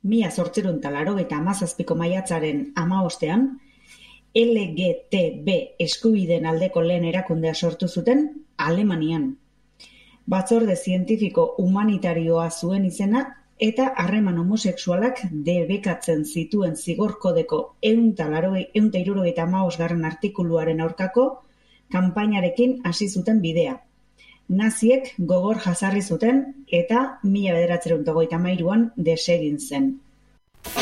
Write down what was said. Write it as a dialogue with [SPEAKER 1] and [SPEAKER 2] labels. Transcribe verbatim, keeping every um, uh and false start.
[SPEAKER 1] mila zortziehun eta laurogeita hamazazpiko maiatzaren hamabostean, L G T B eskubideen aldeko lehen erakundea sortu zuten Alemanian. Batzorde zientifiko humanitarioa zuen izena eta harreman homosexualak debekatzen zituen zigor kodeko ehun eta hirurogeita hamabosgarren artikuluaren aurkako kanpainarekin hasi zuten bidea. Naziek gogor jazarri zuten eta mila bederatziehun eta hogeita hamairuan desegin zen.